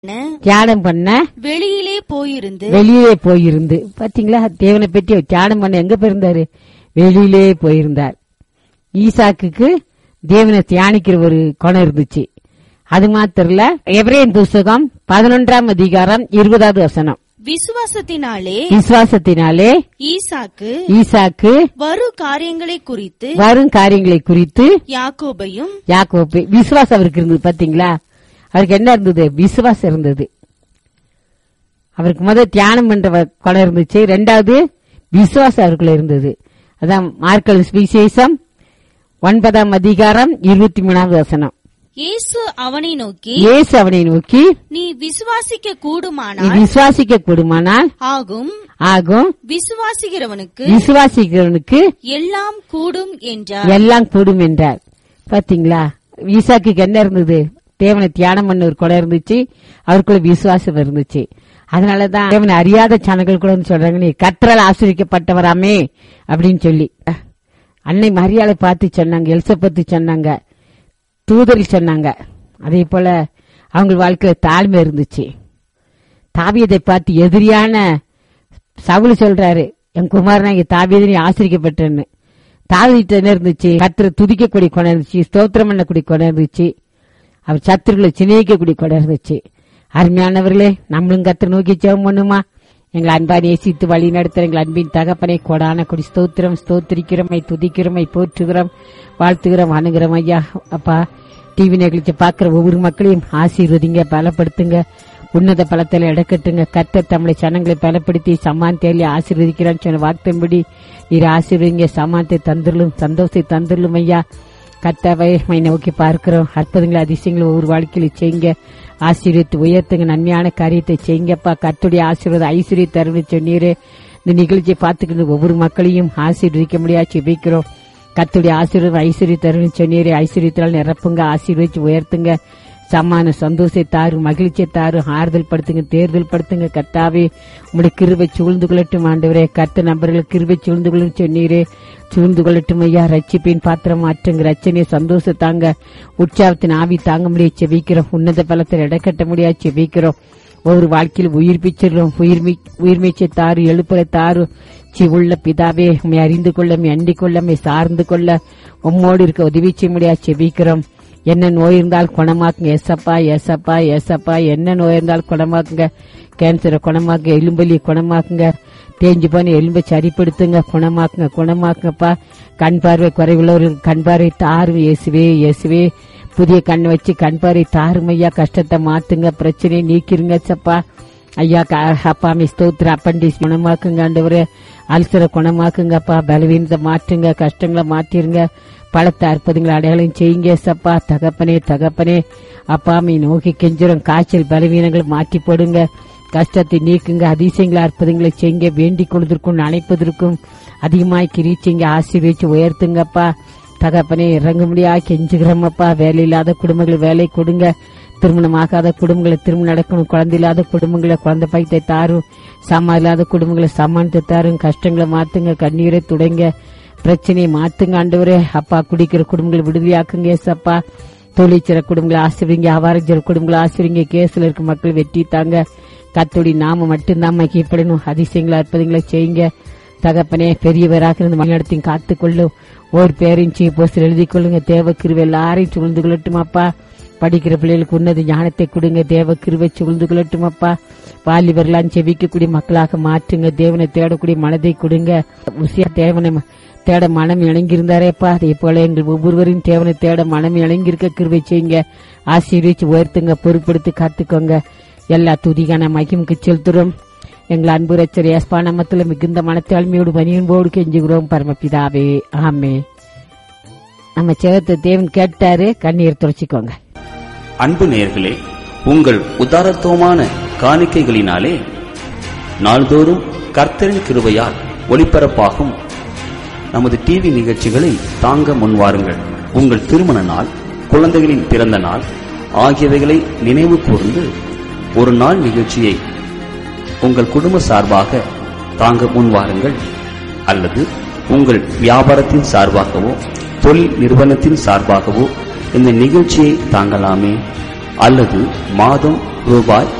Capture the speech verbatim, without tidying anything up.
தியானம் பண்ண வெளியிலே போயிருந்து வெளியே போயிருந்து பாத்தீங்களா, தேவனை பற்றி தியானம் பண்ண எங்க போயிருந்தாரு? வெளியிலே போயிருந்தார். ஈசாக்குக்கு தேவனை தியானிக்கிற ஒரு குணம் இருந்துச்சு. அது மாத்திரல, எபிரேயர் புஸ்தகம் பதினொன்றாம் அதிகாரம் இருபதாவது வசனம், விசுவாசத்தினாலே விசுவாசத்தினாலே ஈசாக்கு ஈசாக்கு வரும் காரியங்களை குறித்து வரும் காரியங்களை குறித்து யாக்கோபையும் யாக்கோபு விசுவாசம் அவருக்கு இருந்தது. பாத்தீங்களா, அவருக்கு என்ன இருந்தது? விசுவாசம் இருந்தது. அவருக்கு முதல் தியானம் பண்ற குணம் இருந்துச்சு. ரெண்டாவது விசுவாசம் அவருக்குள்ள இருந்தது. அதான் மார்க்கல் விசேஷம் ஒன்பதாம் அதிகாரம் இருபத்தி மூணாவது வசனம். இயேசு அவனை நோக்கி இயேசு அவனை நோக்கி நீ விசுவாசிக்க நீ கூடுமானால் விசுவாசிக்க கூடுமானால் ஆகும், ஆகும், விசுவாசிக்கிறவனுக்கு விசுவாசிக்கிறவனுக்கு எல்லாம் கூடும் என்றார். எல்லாம் கூடும் என்றார். பாத்தீங்களா, ஈசாக்குக்கு என்ன இருந்தது? தேவனை தியானம் பண்ண ஒரு குணம் இருந்துச்சு, அவருக்குள்ள விசுவாசம் இருந்துச்சு. அதனாலதான் தேவனை அறியாத சனங்கள் கூட சொல்றாங்க, நீ கர்த்தரால் ஆசீர்வதிக்கப்பட்டவராமே அப்படின்னு சொல்லி. அன்னை மரியாதை பார்த்து சொன்னாங்க, எலிசபெத்து சொன்னாங்க, தூதரில் சொன்னாங்க. அதே போல அவங்க வாழ்க்கையில தாழ்மை இருந்துச்சு. தாவீதை பார்த்து எதிரியான சவுல் சொல்றாரு, என் குமாரனாகிய தாவீதை ஆசிரிக்கப்பட்டேன்னு. தாவீது என்ன இருந்துச்சு? கர்த்தரை துதிக்கக்கூடிய குணம் இருந்துச்சு, ஸ்தோத்திரம் பண்ணக்கூடிய குணம் இருந்துச்சு, அவர் சத்துருக்களை சிநேகிக்கக்கூடிய குணம் இருந்துச்சு. அருமையானவர்களே, நம்மளும் கர்த்தரை நோக்கி ஜெபம் பண்ணுமா? எங்களை அன்பா நேசித்து வழி நடத்துற எங்கள் அன்பின் தகப்பனை கொடான கொடி ஸ்தோத்திரம் ஸ்தோத்திரிக்கிறோமை துதிக்கிறோமை போற்றுகிறோம் வாழ்த்துகிறோம் அணுகிறோம். ஐயா அப்பா, டிவி நிகழ்ச்சி பார்க்கிற ஒவ்வொரு மக்களையும் ஆசீர்வதிங்க, பலப்படுத்துங்க, உன்னத பலத்தில் இடக்கட்டுங்க. கர்த்தர் தம்முடைய சனங்களை பலப்படுத்தி சமானத்தை ஆசீர்வதிக்கிறான்னு சொன்ன வார்த்தைப்படி நீர் ஆசீர்வதிங்க, சமானத்தை தந்துடலும் சந்தோஷத்தை தந்துடலும். ஐயா கர்த்தாவை நோக்கி பார்க்கிறோம். அற்புதங்களை அதிசயங்களை ஒவ்வொரு வாழ்க்கையில செய்யுங்க, ஆசீர்வதித்து உயர்த்துங்க, நன்மையான காரியத்தை செய்யுங்கப்பா. கர்த்தருடைய ஆசீர்வாத ஐஸ்வர்ய தருணம் சொன்னீரே, இந்த நிகழ்ச்சியை பார்த்துக்கிட்டு ஒவ்வொரு மக்களையும் ஆசீர்வதிக்க முடியாது செபிக்கிறோம். கர்த்தருடைய ஆசீர்வாதம் ஐஸ்வர்ய தருணம் சொன்னீரே, ஐஸ்வர்யத்தால் நிரப்புங்க, ஆசீர்வதிச்சு உயர்த்துங்க, சமான சந்தோஷத்தை தாரு, மகிழ்ச்சியை தாரு, ஆறுதல் படுத்துங்க, தேர்தல் படுத்துங்க. கர்த்தாவே உங்களுடைய கிருபை சூழ்ந்து கொள்ளட்டும் ஆண்டவரே. கர்த்த நபர்கள் கிருபை சூழ்ந்து கொள்ளும் சொன்னீரே, சூழ்ந்து கொள்ளட்டும் ஐயா. ரட்சிப்பின் பாத்திரம் மாற்றுங்க, ரச்சனையை சந்தோஷம் தாங்க, உற்சாகத்தின் ஆவி தாங்க முடியாது செபிக்கிறோம். உன்னத பலத்தில் இடக்கட்ட முடியாது செபிக்கிறோம். ஒவ்வொரு வாழ்க்கையில் உயிர்ப்பிச்சிடறோம். உயிர்மி உயிர்மீச்சை தாரு, எழுப்புரை தாரு. சி உள்ள பிதாவே, உண்மை அறிந்து கொள்ள, உண்மை அண்டிக் கொள்ள, உண்மை சார்ந்து கொள்ள, உம்மோடு இருக்க உதவி செய்ய முடியாது செபிக்கிறோம். என்ன நோய் இருந்தால் குணமாக்குங்க எசப்பா, எசப்பா, எசப்பா. என்ன நோய் இருந்தால் குணமாக்குங்க, கேன்சரை குணமாக்குங்க, எலும்பலி குணமாக்குங்க, தேஞ்சு போன எலும்பை சரிப்படுத்துங்க, குணமாக்குங்க, குணமாக்குங்கப்பா. கண் பார்வை குறைவுள்ளவர்களுக்கு கண் பார்வை தாரும் இயேசுவே, இயேசுவே. புதிய கண் வச்சு கண் பார்வை தாரும் ஐயா. கஷ்டத்தை மாத்துங்க, பிரச்சனையை நீக்கிருங்க சப்பா ஐயா. அப்பாமி ஸ்தோத்திர அப்பண்டிஸ் குணமாக்குங்க ஆண்டவரே. அல்சரை குணமாக்குங்கப்பா. பலவீனத்தை மாற்றுங்க, கஷ்டங்களை மாத்திருங்க, பலத்தை அற்புதங்களை அடையாளம் செய்யுங்க சப்பா. தகப்பனே தகப்பனே அப்பாமி நோக்கி கெஞ்சுறோம். காய்ச்சல் பலவீனங்களை மாற்றி போடுங்க, கஷ்டத்தை நீக்குங்க, அதிசயங்களை அற்புதங்களை செய்யுங்க. வேண்டிக் கொள்வதற்கும் அணைப்பதற்கும் அதிகமாய் கிரீச்சிங்க, ஆசீர்வதிச்சு உயர்த்துங்கப்பா. தகப்பனே இறங்க முடியா கெஞ்சுகிறோமப்பா. வேலை இல்லாத குடும்பங்கள் வேலை கொடுங்க, திருமணமாகாத குடும்பங்களை திருமணம் நடக்கணும், குழந்தை இல்லாத குடும்பங்களை குழந்தை பாய்த்தை தாரும், சமா இல்லாத குடும்பங்களை சமாளித்து தாரும். கஷ்டங்களை மாத்துங்க, கண்ணீரை துடைங்க, பிரச்சனையை மாத்துங்க ஆண்டவரே. அப்பா குடிக்கிற குடும்பங்களை விடுதலையாக்குங்க ஏசப்பா. தொழிற்சிற குடும்பங்களை ஆசிரியங்க, வியாபாரச்சிற குடும்பங்களை ஆசிரியங்க. கேஸ்ல இருக்க மக்கள் வெற்றி தாங்க. கர்த்தருடைய நாம மட்டும்தான் மகிமைப்படணும். அதிசயங்களை அற்புதங்களை செய்யுங்க தகப்பனே. பெரியவராக இருந்து மணிநடத்தையும் காத்துக்கொள்ளும். ஒரு பேரையும் சீ போஸ்டர் எழுதி கொள்ளுங்க. தேவ கிருவை எல்லாரையும் சூழ்ந்து கொள்ளட்டுமாப்பா. படிக்கிற பிள்ளைகளுக்கு உன்னத ஞானத்தை கொடுங்க, தேவ கிருவை சூழ்ந்து கொள்ளட்டுமாப்பா. வாலிபர்லாம் செவிக்கக்கூடிய மக்களாக மாற்றுங்க, தேவனை தேடக்கூடிய மனதை கொடுங்க. உசியா தேவனை தேட மனம் இணங்கியிருந்தாரேப்பா, அதே போல எங்கள் ஒவ்வொருவரையும் தேவனை தேட மனம் இணங்கியிருக்க கிருபை செய்யுங்க, ஆசீர்வதிச்சு உயர்த்துங்க, பொறுப்படுத்தி காத்துக்கோங்க. எல்லா துதிகான மகிமுக்கு செலுத்துறோம். எங்கள் அன்பு ரச்சர் ஏஸ்பா நாமத்தில் மிகுந்த மனத்தாழ்மையோடு பணியன்போடு கெஞ்சுகிறோம் பரமபிதாவே, ஆமே. நம்ம சேவத்தை தேவன் கேட்டாரு, கண்ணீர் துடைச்சிக்கோங்க. அன்பு நேயர்களே, உங்கள் உதாரத்துவமான காணிக்கைகளினாலே நாள்தோறும் கர்த்தரின் கிருபையால் ஒளிபரப்பாகும் நமது டிவி நிகழ்ச்சிகளை தாங்க முன்வாருங்கள். உங்கள் திருமண நாள், குழந்தைகளின் பிறந்த நாள் ஆகியவைகளை நினைவு கூர்ந்து ஒரு நாள் நிகழ்ச்சியை உங்கள் குடும்ப சார்பாக தாங்க முன்வாருங்கள். அல்லது உங்கள் வியாபாரத்தின் சார்பாகவோ தொழில் நிறுவனத்தின் சார்பாகவோ இந்த நிகழ்ச்சியை தாங்கலாமே. அல்லது மாதம் ரூபாய்